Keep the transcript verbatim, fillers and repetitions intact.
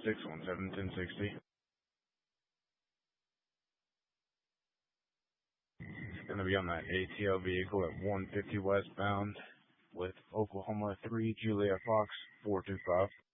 six one seven, ten sixty. It's going to be on that A T L vehicle at one fifty westbound with Oklahoma three, Juliet Fox, four two five.